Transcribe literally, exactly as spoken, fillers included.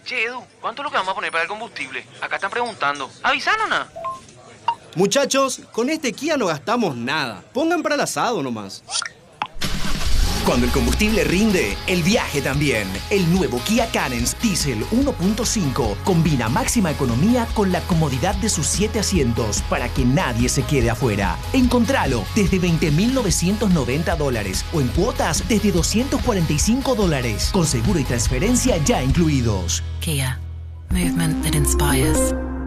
Che, Edu, ¿cuánto es lo que vamos a poner para el combustible? Acá están preguntando. ¿Avisaron nada? Muchachos, con este Kia no gastamos nada. Pongan para el asado nomás. Cuando el combustible rinde, el viaje también. El nuevo Kia Carens Diesel uno punto cinco combina máxima economía con la comodidad de sus siete asientos para que nadie se quede afuera. Encontralo desde veinte mil novecientos noventa dólares o en cuotas desde doscientos cuarenta y cinco dólares, con seguro y transferencia ya incluidos. Kia. Movement that inspires.